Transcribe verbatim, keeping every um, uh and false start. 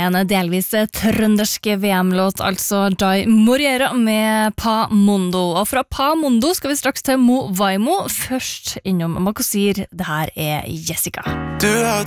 en delvis trøndersk V M-låt, altså Dai Moriera med Pa Mondo. Og fra Pa Mondo skal vi straks til Mo Vaimo, først innom Makosir. Det her er Jessica. Du har